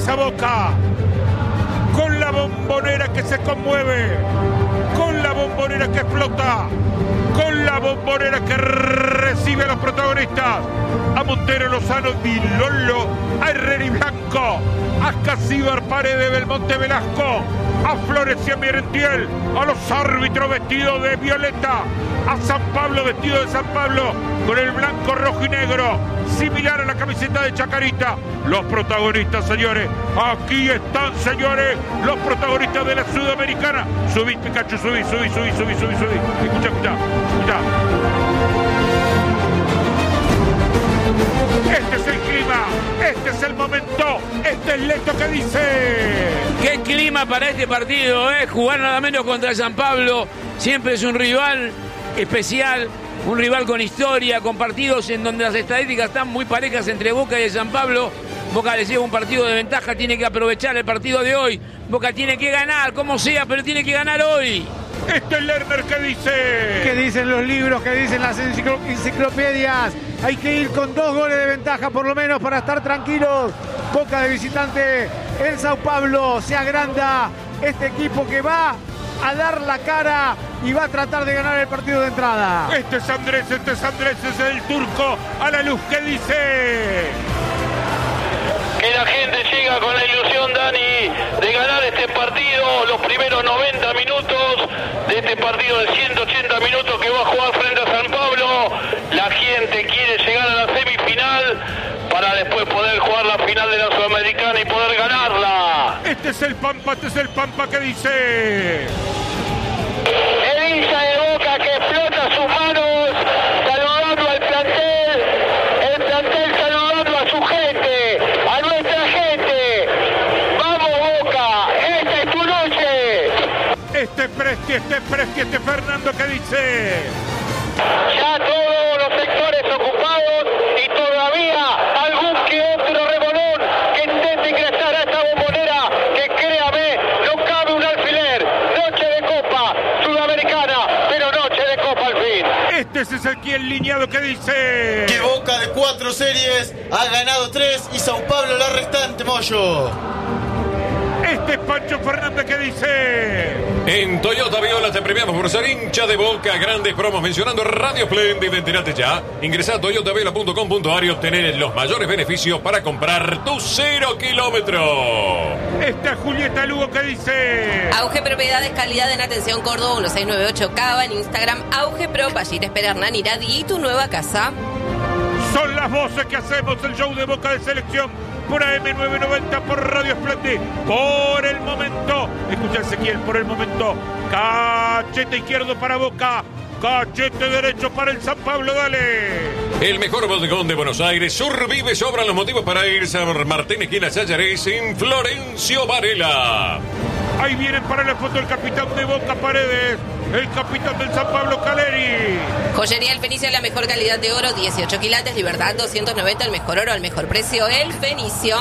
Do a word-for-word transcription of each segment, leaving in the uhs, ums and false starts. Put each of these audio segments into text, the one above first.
esa Boca, con la Bombonera que se conmueve, con la Bombonera que explota, con la Bombonera que recibe a los protagonistas, a Montero, Lozano, Di Lollo, a Herrera y Blanco, a Casíbar, Paredes, Belmonte, Velasco, a Flores y a Merentiel, a los árbitros vestidos de violeta, a San Pablo vestido de San Pablo con el blanco, rojo y negro, similar a la camiseta de Chacarita. Los protagonistas, señores, aquí están, señores, los protagonistas de la Sudamericana. Subí, Pikachu, subí, subí, subí, subí, subí, subí. Escucha, escucha, escucha. Este es el clima, este es el momento, este es Leto que dice. Qué clima para este partido, ¿eh? Jugar nada menos contra San Pablo, siempre es un rival especial, un rival con historia, con partidos en donde las estadísticas están muy parejas entre Boca y San Pablo. Boca le lleva un partido de ventaja, tiene que aprovechar el partido de hoy. Boca tiene que ganar, como sea, pero tiene que ganar hoy. Este es Lerner que dice. ¿Qué dicen los libros? ¿Qué dicen las enciclo- enciclopedias? Hay que ir con dos goles de ventaja por lo menos para estar tranquilos. Boca de visitante en Sao Paulo. Se agranda este equipo que va a dar la cara y va a tratar de ganar el partido de entrada. Este es Andrés, este es Andrés, es el turco a la luz que dice. Que la gente llega con la ilusión, Dani, de ganar este partido, los primeros noventa minutos de este partido de ciento ochenta minutos que va a jugar frente a San Pablo. La gente quiere llegar a la semifinal para después poder jugar la final de la Sudamericana y poder ganarla. Este es el Pampa, este es el Pampa que dice. El hincha de Boca que explota sus manos, saludando al plantel, el plantel saludando a su gente, a nuestra gente. ¡Vamos Boca! ¡Esta es tu noche! Este es Presti, este es Presti, este es Fernando que dice. Ya todos los sectores ocupados y todavía algún que otro rebolón que intente ingresar a esta bombonera, que créame, no cabe un alfiler. Noche de Copa Sudamericana, pero noche de Copa al fin. Este es Ezequiel Liñado que dice. Que Boca de cuatro series ha ganado tres y Sao Paulo la restante, Moyo. Este es Pancho Fernández que dice. En Toyota Viola te premiamos por ser hincha de Boca. Grandes promos mencionando Radio Splendid. Entérate ya. Ingresá a toyota viola punto com punto ar y obtener los mayores beneficios para comprar tu cero kilómetro. Esta es Julieta Lugo que dice. Auge Propiedades, calidad en atención Córdoba, uno seis nueve ocho Cava, en Instagram Auge Pro, allí te espera Hernán Iradi y tu nueva casa. Son las voces que hacemos el show de Boca de Selección por A M novecientos noventa, por Radio Splendid. Por el momento, escucha Ezequiel, por el momento, cachete izquierdo para Boca, cachete derecho para el San Pablo, dale. El mejor bodegón de Buenos Aires, Survive, sobran los motivos para irse a Martínez y las Hallaréis en Florencio Varela. Ahí vienen para la foto el capitán de Boca, Paredes, el capitán del San Pablo, Caleri. Joyería El Fenicio, la mejor calidad de oro, dieciocho quilates, Libertad doscientos noventa, el mejor oro al mejor precio, El Fenicio.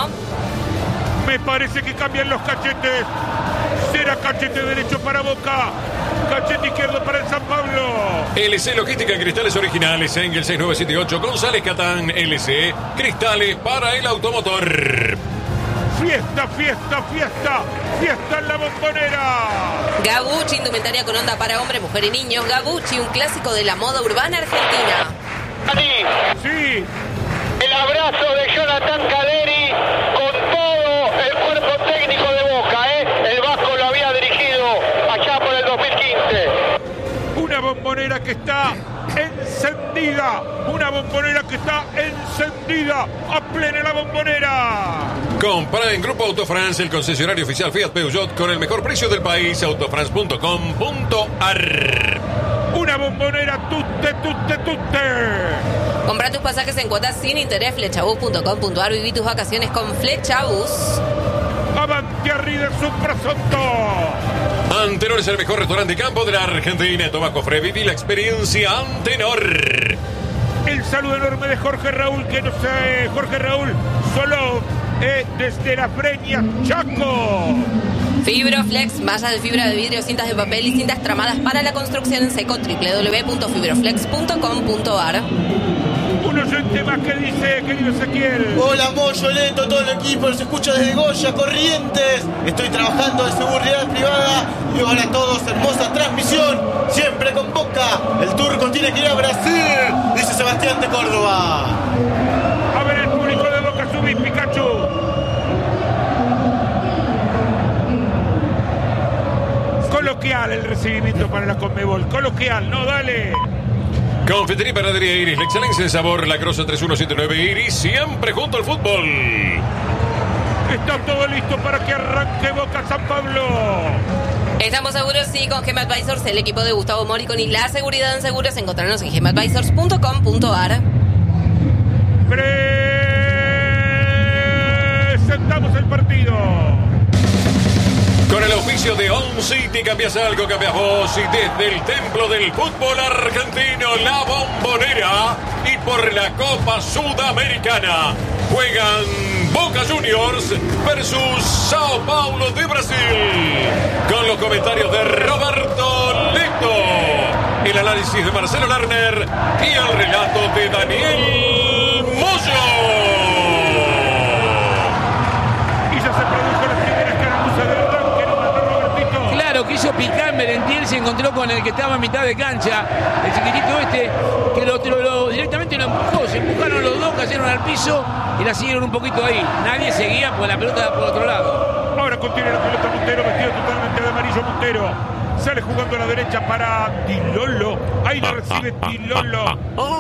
Me parece que cambian los cachetes. Será cachete derecho para Boca, cachete izquierdo para el San Pablo. L C Logística en cristales originales, Engel seis nueve siete ocho, González Catán, L C, cristales para el automotor. Fiesta, fiesta, fiesta, fiesta en la Bombonera. Gabucci, indumentaria con onda para hombres, mujer y niños. Gabucci, un clásico de la moda urbana argentina. Dani, Sí, el abrazo de Jonathan Caleri con todo el cuerpo técnico de Boca, ¿eh? El Vasco lo había dirigido allá por el dos mil quince. una Bombonera que está encendida, una Bombonera que está encendida, a plena la Bombonera. Compra en Grupo Autofrance, el concesionario oficial Fiat Peugeot, con el mejor precio del país, autofrance punto com punto ar. Una Bombonera tutte, tutte, tutte. Compra tus pasajes en cuotas sin interés, flechabus punto com punto ar. Viví tus vacaciones con Flechabus. Avanti arriba Suprasonto. Antenor es el mejor restaurante de campo de la Argentina. Tomás Cofre, viví la experiencia Antenor. El saludo enorme de Jorge Raúl, que no sé, Jorge Raúl, solo eh, desde la Breña, Chaco. Fibroflex, mallas de fibra de vidrio, cintas de papel y cintas tramadas para la construcción en seco, doble u doble u doble u punto fibroflex punto com punto ar. Un oyente más que dice, querido Ezequiel. Hola Moyo, Leto, todo el equipo, los escucha desde Goya, Corrientes. Estoy trabajando de seguridad privada y hola a todos, hermosa transmisión, siempre con Boca. El turco tiene que ir a Brasil, dice Sebastián de Córdoba. A ver el público de Boca, subí, Pikachu. Coloquial el recibimiento para la Conmebol. Coloquial, no, dale. Confitería y Panadería Iris, la excelencia en sabor, La Crosa tres uno siete nueve Iris, siempre junto al fútbol. Está todo listo para que arranque Boca San Pablo. Estamos seguros, sí, con Gem Advisors, el equipo de Gustavo Moricón y la seguridad en seguros. Encontrarnos en gem advisors punto com punto a r. Presentamos el partido. Con el oficio de On City, cambias algo, cambias vos. Y desde el templo del fútbol argentino, La Bombonera, y por la Copa Sudamericana, juegan Boca Juniors versus Sao Paulo de Brasil. Con los comentarios de Roberto Leto, el análisis de Marcelo Lerner y el relato de Daniel Moyo. Y ya se produjo la primera escaramuza del arranque. Claro, quiso picar Merentiel, se encontró con el que estaba a mitad de cancha, el chiquitito este, que lo, lo, lo directamente lo empujó. Se empujaron los dos, cayeron al piso y la siguieron un poquito ahí. Nadie seguía, pues la pelota por otro lado. Ahora contiene la pelota Montero, vestido totalmente de amarillo Montero. Sale jugando a la derecha para Di Lollo. Ahí la recibe Di Lollo.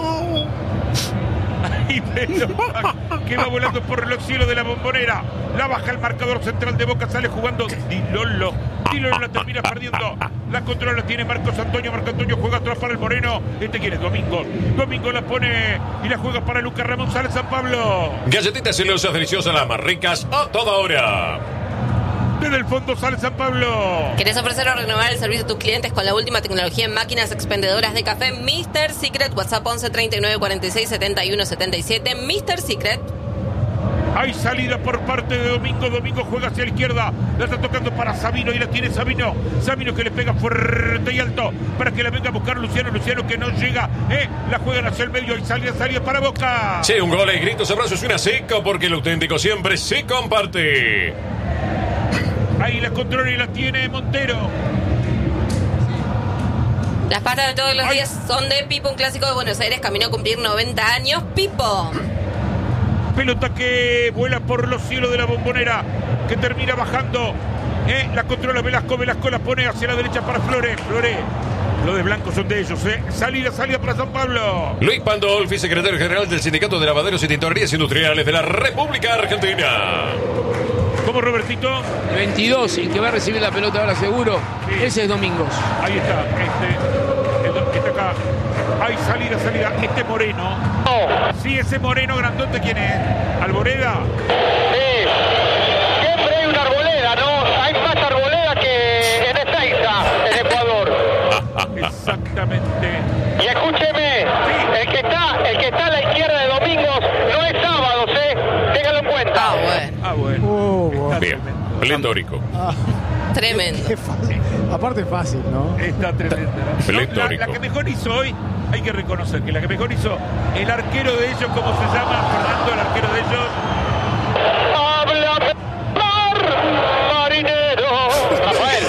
Ahí pelota que va volando por los cielos de La Bombonera. La baja el marcador central de Boca. Sale jugando Di Lollo. Di Lollo la termina perdiendo. La controla tiene Marcos Antonio. Marcos Antonio juega atrás para el Moreno. Este quiere Domingo. Domingo la pone y la juega para Lucas Ramón. Sale San Pablo. Galletitas celosas deliciosas, las más ricas a toda hora. Desde el fondo sale San Pablo. ¿Querés ofrecer o renovar el servicio a tus clientes con la última tecnología en máquinas expendedoras de café? mister Secret, WhatsApp once treinta y nueve cuarenta y seis setenta y uno setenta y siete. mister Secret. Hay salida por parte de Domingo. Domingo juega hacia la izquierda. La está tocando para Sabino y la tiene Sabino. Sabino que le pega fuerte y alto para que la venga a buscar Luciano. Luciano que no llega. ¿eh? La juegan hacia el medio y salida, salida para Boca. Sí, un gol y gritos, abrazos y una seca porque el auténtico siempre se comparte. Ahí la controla y la tiene Montero. Las pastas de todos los Ay. días son de Pipo, un clásico de Buenos Aires. Caminó a cumplir noventa años. Pipo. Pelota que vuela por los cielos de La Bombonera, que termina bajando. ¿eh? La controla Velasco. Velasco la pone hacia la derecha para Flores. Flores. Los de blanco son de ellos, ¿eh? Salida, salida para San Pablo. Luis Pandolfi, secretario general del Sindicato de Lavaderos y Tintorerías Industriales de la República Argentina. ¿Cómo, Robertito? El veintidós, el que va a recibir la pelota ahora seguro, sí. Ese es Domingos. Ahí está, este, el, está acá. Hay salida, salida. Este Moreno. Oh. Sí, ese Moreno grandote, ¿quién es? ¿Alboreda? Sí. Siempre hay una arboleda, ¿no? Hay más arboleda que en Ezeiza, en Ecuador. Exactamente. Y escúcheme, sí. el que está, el que está a la izquierda de Domingos no es sábado, ¿eh? Téngalo en cuenta. Ah, bueno. Ah, bueno. Oh, bueno. Bien, pletórico. Ah. Tremendo. Qué fácil. Aparte es fácil, ¿no? Está tremendo. ¿no? Pletórico. La, la que mejor hizo hoy, hay que reconocer que la que mejor hizo el arquero de ellos, ¿cómo se llama? Fernando, el arquero de ellos. ¡Habla, mar, marinero! Rafael.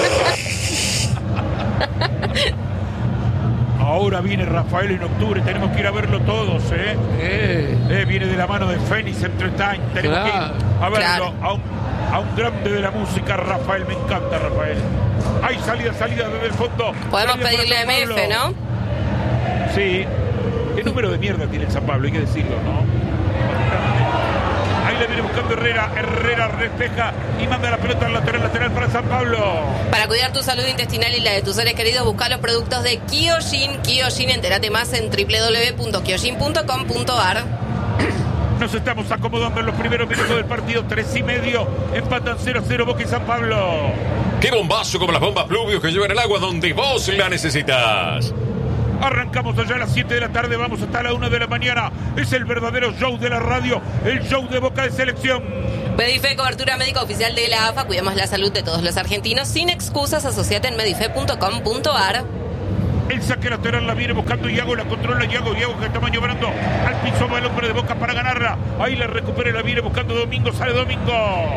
Ahora viene Rafael en octubre, tenemos que ir a verlo todos, ¿eh? Eh. eh viene de la mano de Fénix Entertain, tenemos Claro. que ir a verlo, Claro. a, un, a un grande de la música, Rafael, me encanta Rafael. Hay salida, salida desde el fondo. Podemos Salida pedirle para San M F, Pablo. ¿no? Sí. ¿Qué número de mierda tiene el San Pablo? Hay que decirlo, ¿no? Ahí le viene buscando Herrera. Herrera despeja y manda la pelota al lateral, lateral para San Pablo. Para cuidar tu salud intestinal y la de tus seres queridos, busca los productos de Kyojin. Kyojin, entérate más en doble u doble u doble u punto kyojin punto com punto a r. Nos estamos acomodando en los primeros minutos del partido. Tres y medio. Empatan cero a cero Boca y San Pablo. ¡Qué bombazo como las bombas Pluvios que llevan el agua donde vos la necesitas! Arrancamos allá a las siete de la tarde, vamos hasta la una de la mañana. Es el verdadero show de la radio, el show de Boca de Selección. Medife, cobertura médica oficial de la A F A. Cuidamos la salud de todos los argentinos sin excusas. Asociate en medife punto com punto a r. El saque lateral la viene buscando Iago, la controla Iago, Iago que está maniobrando al piso, va el hombre de Boca para ganarla. Ahí la recupera y la viene buscando Domingo, sale Domingo.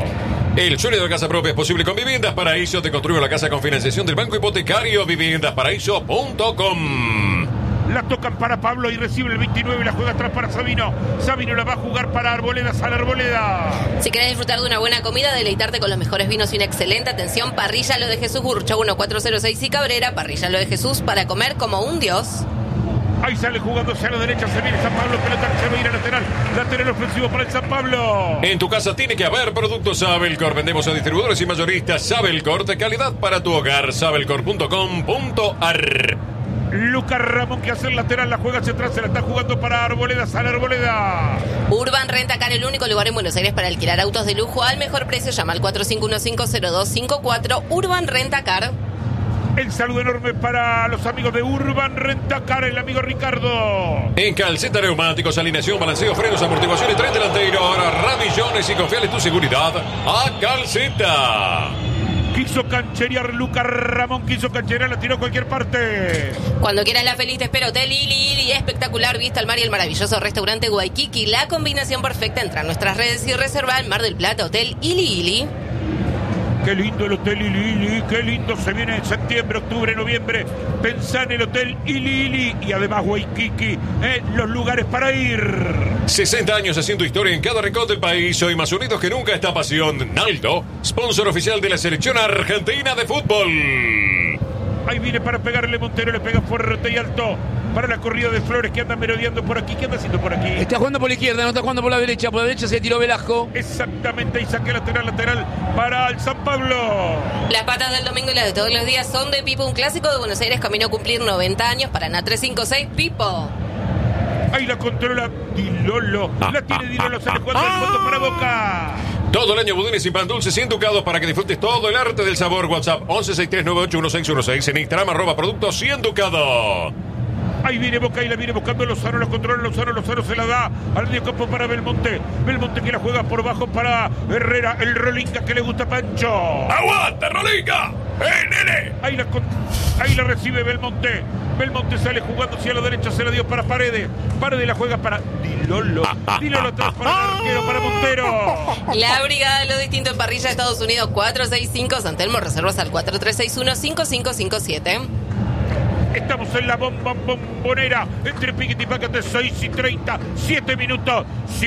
El sueño de casa propia es posible con Viviendas Paraíso. Te construye la casa con financiación del Banco Hipotecario. viviendas paraíso punto com. La tocan para Pablo y recibe el veintinueve, la juega atrás para Sabino. Sabino la va a jugar para Arboleda, sale Arboleda. Si querés disfrutar de una buena comida, deleitarte con los mejores vinos y una excelente atención, Parrilla Lo de Jesús, Gurruchaga uno cuatro cero seis y Cabrera. Parrilla Lo de Jesús, para comer como un dios. Ahí sale jugando hacia la derecha, se viene San Pablo, pelota que se va a ir a lateral. Lateral ofensivo para el San Pablo. En tu casa tiene que haber productos Sabelcor. Vendemos a distribuidores y mayoristas Sabelcor de calidad para tu hogar. sabelcor punto com punto ar. Lucas Ramón que hace el lateral, la juega hacia atrás, se la está jugando para Arboleda, sale Arboleda. Urban Rentacar, el único lugar en Buenos Aires para alquilar autos de lujo al mejor precio. Llama al cuatro cinco uno cinco cero dos cinco cuatro. Urban Rentacar. El saludo enorme para los amigos de Urban Rentacar, el amigo Ricardo. En Calceta Neumáticos, alineación, balanceo, frenos, amortiguación y tren delantero. Ahora radillones y confiale tu seguridad a Calceta. Quiso cancherear Lucas Ramón, quiso cancherear, la tiró a cualquier parte. Cuando quieras la feliz te espera Hotel Ili Ili, espectacular vista al mar y el maravilloso restaurante Waikiki. La combinación perfecta. Entra a nuestras redes y reserva en Mar del Plata, Hotel Ili Ili. Qué lindo el Hotel Ili Ili, qué lindo se viene en septiembre, octubre, noviembre. Pensá en el Hotel Ili Ili y además Waikiki, eh, los lugares para ir. sesenta años haciendo historia en cada rincón del país. Hoy más unidos que nunca esta pasión. Naldo, sponsor oficial de la selección argentina de fútbol. Ahí viene para pegarle Montero, le pega fuerte y alto para la corrida de Flores que anda merodeando por aquí. ¿Qué anda haciendo por aquí? Está jugando por la izquierda, no está jugando por la derecha. Por la derecha se tiró Velasco. Exactamente, y saque lateral, lateral para el San Pablo. Las patas del domingo y las de todos los días son de Pipo, un clásico de Buenos Aires, camino a cumplir noventa años. Para N A tres cinco seis, Pipo. Ahí la controla Dilolo. La tiene Dilolo, sale jugando el fondo para Boca. Todo el año budines y pan dulces y enducados para que disfrutes todo el arte del sabor. WhatsApp once sesenta y tres noventa y ocho dieciséis dieciséis. En Instagram arroba productos y enducado. Ahí viene Boca y la viene buscando Lozano, la controla Lozano, Lozano se la da al medio campo para Belmonte. Belmonte que la juega por bajo para Herrera, el Rolinga que le gusta a Pancho. ¡Aguanta, Rolinga! ¡Eh, nene! Ahí la, ahí la recibe Belmonte. Belmonte sale jugando hacia la derecha, se la dio para Paredes. Paredes la juega para Dilolo. Dilolo atrás para el arquero, para Montero. La brigada de lo distinto en Parrilla, Estados Unidos, cuatro seis cinco. San Telmo, reservas al cuatro tres seis uno cinco cinco cinco siete. Estamos en la bomba bombonera entre Piquete y Pácate, seis y treinta, siete minutos,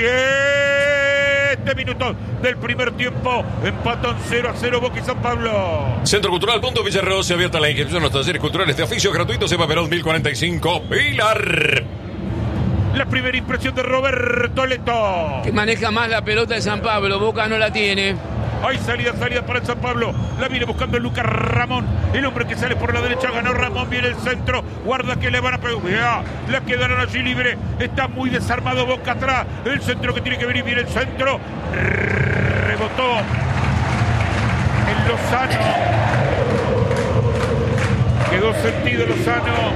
siete minutos del primer tiempo. Empatan cero a cero Boca y San Pablo. Centro Cultural Punto Villarroel, se abierta la inscripción a los talleres culturales de oficio gratuitos. Eva Perón mil cuarenta y cinco, Pilar. La primera impresión de Roberto Leto. Que maneja más la pelota de San Pablo, Boca no la tiene. Hay salida, salida para el San Pablo. La viene buscando Lucas Ramón. El hombre que sale por la derecha ganó Ramón. Viene el centro. Guarda que le van a pegar. La quedaron allí libre. Está muy desarmado Boca atrás. El centro que tiene que venir. Viene el centro. Rebotó en Lozano. Quedó sentido Lozano.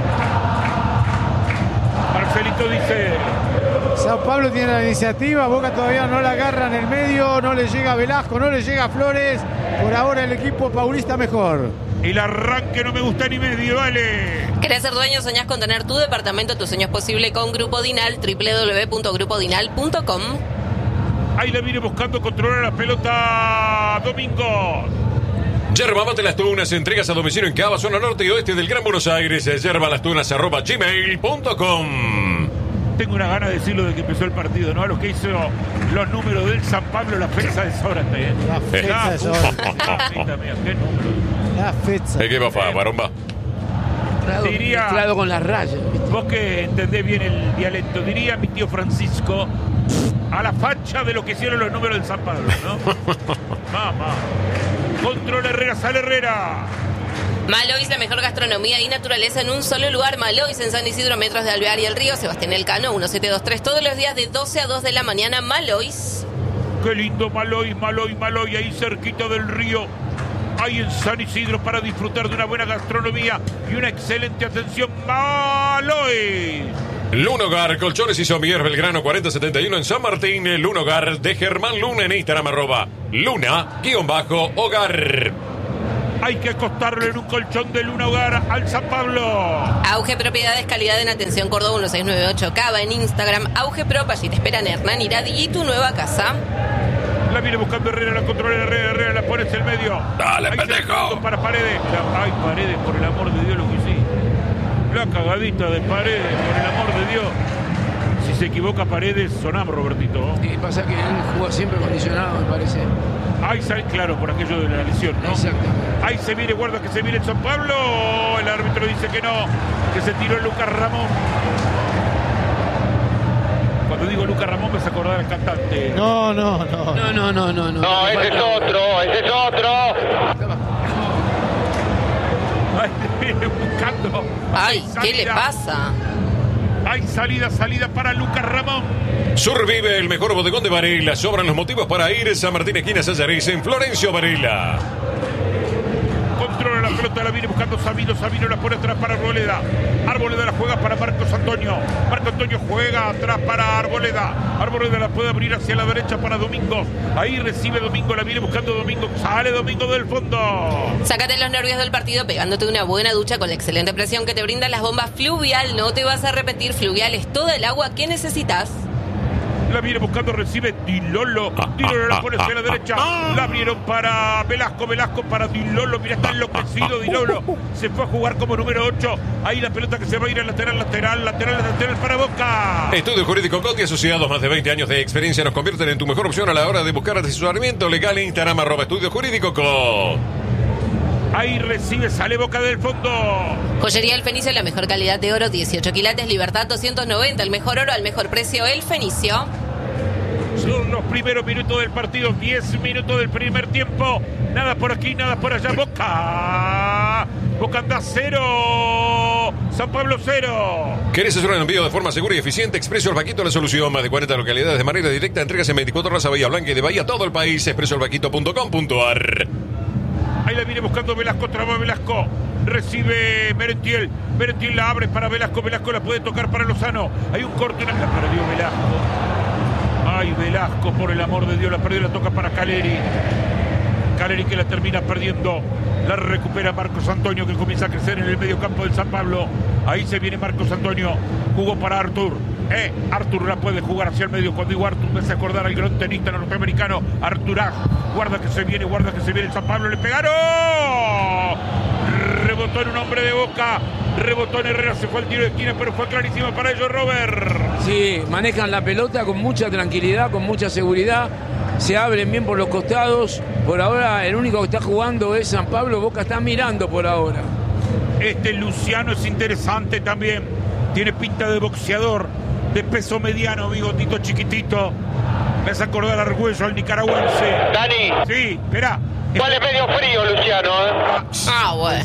Marcelito dice... San Pablo tiene la iniciativa, Boca todavía no la agarra en el medio, no le llega a Velasco, no le llega a Flores. Por ahora el equipo paulista mejor. El arranque no me gusta ni medio, vale. ¿Querés ser dueño? ¿Soñás con tener tu departamento? Tu sueño es posible con Grupo Dinal, doble u doble u doble u punto grupo dinal punto com. Ahí la viene buscando controlar la pelota Domingo. Yerba Mate Las Tunas, entregas a domicilio en Cava, zona norte y oeste del Gran Buenos Aires. Yerba Las Tunas arroba gmail punto com. Tengo una gana de decirlo de que empezó el partido, ¿no? A los que hizo los números del San Pablo, la fecha de Sorante, ¿eh? La fecha de Sorante. ¿Qué número? La fecha. ¿Qué va a hacer, Baromba? Diría, mezclado con las rayas. Vos que entendés bien el dialecto, diría mi tío Francisco, a la facha de lo que hicieron los números del San Pablo, ¿no? Mamá. Controla Herrera, sale Herrera. Malois, la mejor gastronomía y naturaleza en un solo lugar. Malois en San Isidro, metros de Alvear y el Río. Sebastián Elcano, diecisiete veintitrés, todos los días de doce a dos de la mañana. Malois. Qué lindo Malois, Malois, Malois, ahí cerquita del río. Ahí en San Isidro para disfrutar de una buena gastronomía y una excelente atención. Malois. Lunogar, colchones y somier Belgrano cuarenta setenta y uno en San Martín. Lunogar de Germán Luna en Instagram arroba Luna, guión bajo, hogar. Hay que acostarlo en un colchón de Luna Hogar al San Pablo. Auge Propiedades, calidad en atención, Córdoba uno seis nueve ocho, Cava en Instagram, Auge Prop, allí te esperan Hernán Iradi y tu nueva casa. La viene buscando Herrera, la controla Herrera, Herrera la pone en el medio. Dale, Ahí pendejo. Para Paredes. Ay, Paredes, por el amor de Dios, lo que sí. La cagadita de Paredes, por el amor de Dios. Si se equivoca Paredes, sonamos, Robertito. Y pasa que él juega siempre condicionado, me parece. Ahí sale, claro, por aquello de la lesión, ¿no? Exacto. Ahí se viene, guarda que se viene el San Pablo. El árbitro dice que no, que se tiró Lucas Ramón. Cuando digo Lucas Ramón me hace acordar al cantante. No, no, no. No, no, no, no. No, No, ese es otro, ese es otro. Ahí viene buscando. Ay, Hay ¿qué le salida. pasa? Hay salida, salida para Lucas Ramón. Survive el mejor bodegón de Varela. Sobran los motivos para ir. San Martín, esquina Sayaris, en Florencio Varela. Controla la pelota, la viene buscando Sabino. Sabino la pone atrás para Arboleda. Arboleda la juega para Marcos Antonio. Marcos Antonio juega atrás para Arboleda. Arboleda la puede abrir hacia la derecha para Domingo. Ahí recibe Domingo, la viene buscando Domingo. Sale Domingo del fondo. Sácate los nervios del partido pegándote una buena ducha con la excelente presión que te brindan las bombas Fluvial. No te vas a repetir, Fluvial es toda el agua que necesitas. La viene buscando, recibe Dilolo. Dilolo la pone hacia la derecha. La abrieron para Velasco. Velasco para Dilolo. Mira, está enloquecido Dilolo. Se fue a jugar como número ocho. Ahí la pelota que se va a ir al lateral, lateral, lateral, lateral para Boca. Estudio Jurídico Coti, asociados, más de veinte años de experiencia, nos convierten en tu mejor opción a la hora de buscar asesoramiento legal en Instagram, arroba Estudio Jurídico Coti. Ahí recibe, sale Boca del fondo. Joyería El Fenicio, la mejor calidad de oro, dieciocho quilates, Libertad doscientos noventa, el mejor oro al mejor precio, El Fenicio. Son los primeros minutos del partido, diez minutos del primer tiempo. Nada por aquí, nada por allá. Boca. Boca anda cero. San Pablo cero. ¿Querés hacer un envío de forma segura y eficiente? Expreso El Vaquito, la solución. Más de cuarenta localidades de manera directa. Entregas en veinticuatro horas a Bahía Blanca y de Bahía todo el país. expreso el vaquito punto com punto a r. Ahí la viene buscando Velasco, traba Velasco. Recibe Merentiel. Merentiel la abre para Velasco. Velasco la puede tocar para Lozano. Hay un corte, una... La perdió Velasco. Ay, Velasco, por el amor de Dios, la perdió, la toca para Caleri. Caleri que la termina perdiendo. La recupera Marcos Antonio, que comienza a crecer en el medio campo del San Pablo. Ahí se viene Marcos Antonio. Jugó para Artur. Eh, Artur la puede jugar hacia el medio. Cuando digo Artur me hace acordar al gran tenista norteamericano Arturaj. Guarda que se viene, guarda que se viene el San Pablo. Le pegaron. Rebotó en un hombre de Boca. Rebotó en Herrera, se fue el tiro de esquina, pero fue clarísimo para ellos, Robert. Sí, manejan la pelota con mucha tranquilidad, con mucha seguridad. Se abren bien por los costados. Por ahora el único que está jugando es San Pablo. Boca está mirando por ahora. Este Luciano es interesante también. Tiene pinta de boxeador, de peso mediano, bigotito chiquitito. Me hace acordar a Argüello, al nicaragüense. Dani, Sí, espera. vale medio frío, Luciano, ¿eh? Ah, bueno.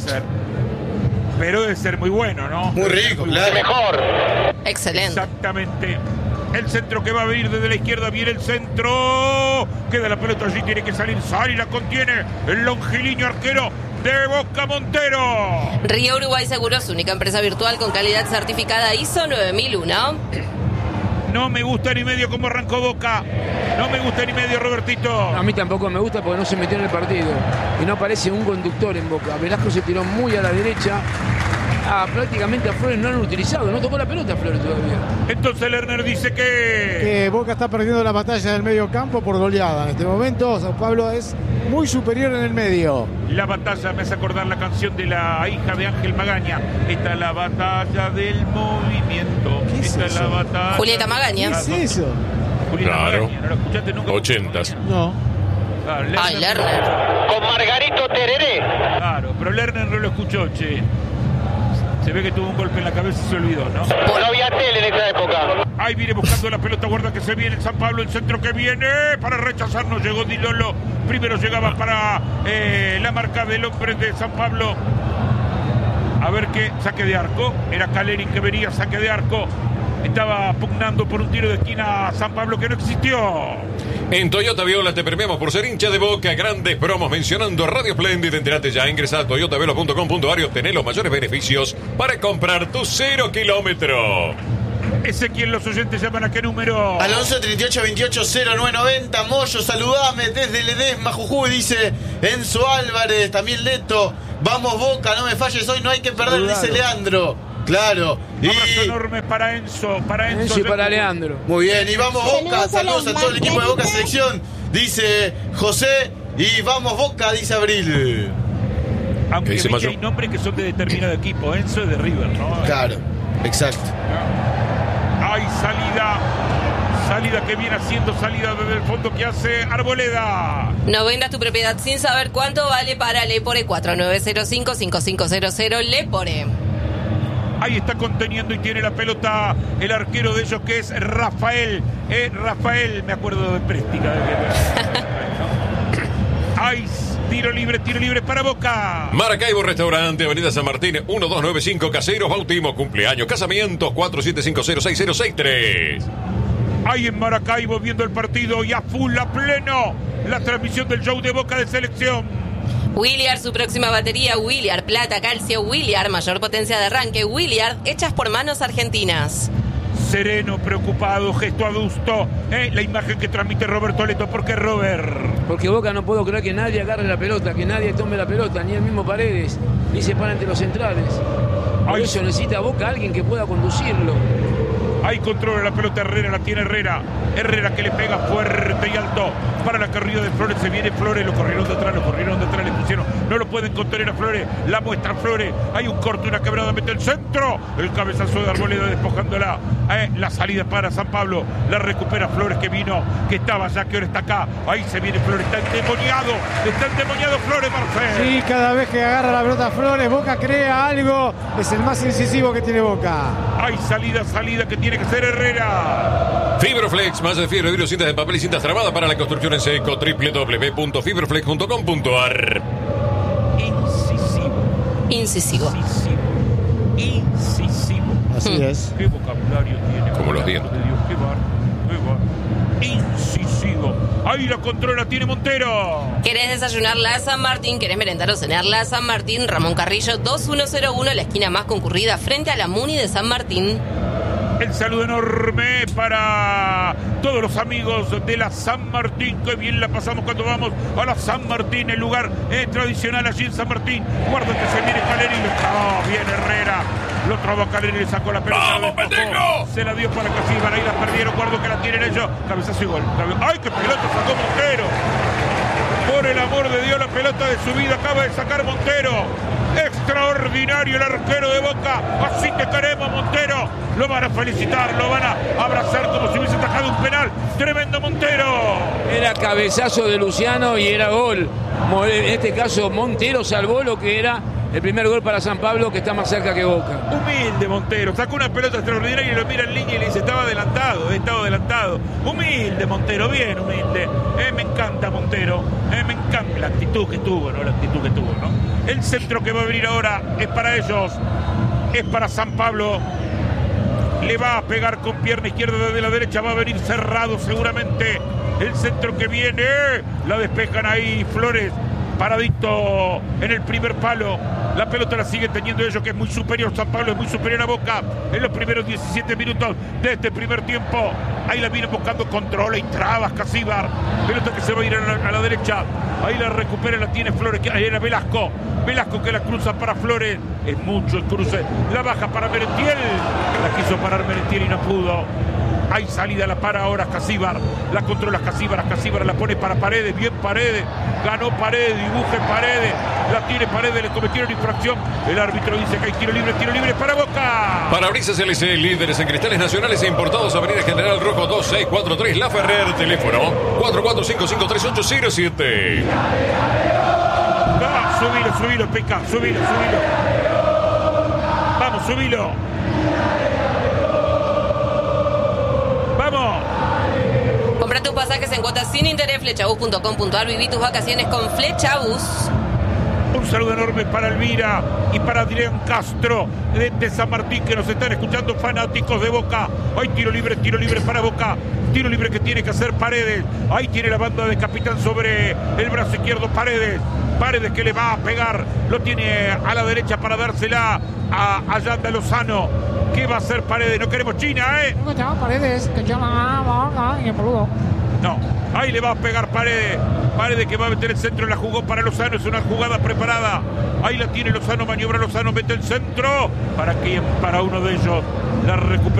Pero debe ser muy bueno, ¿no? Muy rico, claro. Mejor. Excelente. Exactamente. El centro que va a venir desde la izquierda, viene el centro. Queda la pelota allí, tiene que salir. Sale y la contiene el longilíneo arquero de Boca, Montero. Río Uruguay Seguros, única empresa virtual con calidad certificada I S O nueve mil uno. No me gusta ni medio como arrancó Boca. No me gusta ni medio, Robertito. A mí tampoco me gusta porque no se metió en el partido. Y no aparece un conductor en Boca. Velasco se tiró muy a la derecha. Ah, prácticamente a Flores no lo han utilizado. No tocó la pelota a Flores todavía. Entonces Lerner dice que... Que Boca está perdiendo la batalla del medio campo por goleada. En este momento San Pablo es muy superior en el medio. La batalla me hace acordar la canción de la hija de Ángel Magaña. Esta es la batalla del movimiento. ¿Qué es Esta es eso? la batalla... Julieta Magaña. ¿Qué es eso? Julieta Claro. Magaña, ¿no la escuchaste nunca? Ochentas. No. Claro, Ay, Lerner. Con Margarito Tereré. Claro, pero Lerner no lo escuchó, che. Se ve que tuvo un golpe en la cabeza y se olvidó, ¿no? No había tele en esa época. Ahí viene buscando la pelota, guarda que se viene el San Pablo, el centro que viene para rechazar, no llegó Dilolo. Primero llegaba para eh, la marca del hombre de San Pablo. A ver qué saque de arco. Era Caleri que venía, saque de arco. Estaba pugnando por un tiro de esquina a San Pablo que no existió. En Toyota Viola te premiamos por ser hincha de Boca. Grandes promos mencionando Radio Splendid. Entérate ya, ingresa a toyota viola punto com punto a r y obtener los mayores beneficios para comprar tu cero kilómetro. Ezequiel, los oyentes llaman a qué número. Al once treinta y ocho veintiocho cero nueve noventa. Moyo, saludame desde Ledesma, Jujuy, dice Enzo Álvarez. También Leto. Vamos Boca, no me falles hoy, no hay que perder, Saludado. dice Leandro. Claro. Un abrazo Y enorme para Enzo, para Enzo. Enzo y para Leandro. muy bien, y vamos Boca. Saludos a todo el equipo de Boca Selección, dice José. Y vamos Boca, dice Abril. Aunque ¿Qué dice viste, Mayo? hay nombres que son de determinado equipo. Enzo es de River, ¿no? Claro, exacto. Hay salida. Salida que viene haciendo salida desde el fondo que hace Arboleda. No vendas tu propiedad sin saber cuánto vale para Lepore. Cuatro nueve cero cinco cinco cinco cero cero Lepore. Ahí está conteniendo y tiene la pelota el arquero de ellos que es Rafael. Eh, Rafael, me acuerdo de Préstica. Hay tiro libre, tiro libre para Boca. Maracaibo Restaurante, Avenida San Martín, uno dos nueve cinco, Caseros, bautismo, cumpleaños, casamientos, cuatro siete cinco cero seis cero seis tres. Ahí en Maracaibo viendo el partido y a full, a pleno, la transmisión del show de Boca de Selección. Williard, su próxima batería. Williard, plata, calcio. Williard, mayor potencia de arranque. Williard, hechas por manos argentinas. Sereno, preocupado, gesto adusto. ¿eh? La imagen que transmite Roberto Leto. ¿Por qué, Robert? Porque Boca no puedo creer que nadie agarre la pelota, que nadie tome la pelota, ni el mismo Paredes, ni se para entre los centrales. Por Ay. eso necesita Boca alguien que pueda conducirlo. Ahí controla la pelota Herrera, la tiene Herrera. Herrera que le pega fuerte y alto para la carrera de Flores. Se viene Flores, lo corrieron de atrás, lo corrieron de atrás, le pusieron. No lo pueden contener a Flores. La muestra Flores. Hay un corte, una quebrada, mete el centro. El cabezazo de Arboleda despojándola. Eh, la salida para San Pablo. La recupera Flores que vino, que estaba ya, que ahora está acá. Ahí se viene Flores, está endemoniado. Está endemoniado Flores, Marcel. Sí, cada vez que agarra la pelota Flores, Boca crea algo. Es el más incisivo que tiene Boca. Hay salida, salida que tiene que ser Herrera. Fibroflex, más de fibra, vidrio, cintas de papel y cintas trabadas para la construcción en seco. doble u doble u doble u punto fibroflex punto com punto a r. Incisivo. Incisivo. Incisivo. Incisivo. Así Hmm. es. ¿Qué vocabulario tiene? Como los Por el dientes. amor de Dios, qué bar, qué bar. Incisivo. Ahí la controla, tiene Montero. ¿Querés desayunar la San Martín? ¿Querés merendar o cenar la San Martín? Ramón Carrillo dos mil uno, la esquina más concurrida frente a la Muni de San Martín. El saludo enorme para todos los amigos de la San Martín. Qué bien la pasamos cuando vamos a la San Martín, el lugar eh, tradicional allí en San Martín. Guarda que se viene Caleri, lo trabó bien Herrera. Lo trabó Caleri, le sacó la pelota. ¡Vamos, la despojó, pendejo! se la dio para Casíbar, ahí la perdieron. Guardo que la tienen ellos. Cabezazo y gol. ¡Ay, qué pelota sacó Montero! Por el amor de Dios, la pelota de su vida acaba de sacar Montero. Extraordinario el arquero de Boca. Así te queremos, Montero. Lo van a felicitar, lo van a abrazar como si hubiese atajado un penal. Tremendo Montero. Era cabezazo de Luciano y era gol. Mo- En este caso Montero salvó lo que era el primer gol para San Pablo, que está más cerca que Boca. Humilde Montero. Sacó una pelota extraordinaria y lo mira en línea y le dice, estaba adelantado, estaba adelantado. Humilde Montero, bien humilde. Eh, me encanta Montero. Eh, me encanta la actitud que tuvo, ¿no? La actitud que tuvo, ¿no? El centro que va a venir ahora es para ellos. Es para San Pablo. Le va a pegar con pierna izquierda desde la derecha. Va a venir cerrado seguramente. El centro que viene. La despejan ahí Flores. Paradito en el primer palo. La pelota la sigue teniendo ellos, que es muy superior. San Pablo es muy superior a Boca en los primeros diecisiete minutos de este primer tiempo. Ahí la viene buscando, controla y trabas Casíbar. Pelota que se va a ir a la, a la derecha. Ahí la recupera, la tiene Flores. Que ahí era Velasco. Velasco que la cruza para Flores. Es mucho el cruce. La baja para Merentiel. La quiso parar Merentiel y no pudo. Hay salida, la para ahora Casíbar. La controla Casíbar. Casíbar la pone para Paredes. Bien Paredes. Ganó Paredes. Dibuje Paredes. La tiene Paredes. Le cometieron infracción. El árbitro dice que hay tiro libre. Tiro libre para Boca. Parabrisas L C, líderes en cristales nacionales e importados, Avenida General Rojo dos seis cuatro tres, La Ferrer, teléfono cuatro cuatro cinco cinco tres ocho cero siete. Va, subilo, subilo, Peca. Subilo, subilo. Vamos, subilo. Vamos. Compra tus pasajes en cuotas sin interés, flechabus punto com punto a r. Viví tus vacaciones con Flechabus. Un saludo enorme para Elvira y para Adrián Castro de, de San Martín, que nos están escuchando, fanáticos de Boca. Hay tiro libre, tiro libre para Boca. Tiro libre que tiene que hacer Paredes. Ahí tiene la banda de capitán sobre el brazo izquierdo Paredes. Paredes que le va a pegar. Lo tiene a la derecha para dársela a Ayanda Lozano. ¿Qué va a hacer Paredes? No queremos China, ¿eh? Paredes, que yo la y el boludo. No, ahí le va a pegar Paredes. Paredes que va a meter el centro, la jugó para Lozano, es una jugada preparada. Ahí la tiene Lozano, maniobra Lozano, mete el centro. ¿Para quién? Para uno de ellos. La recupera.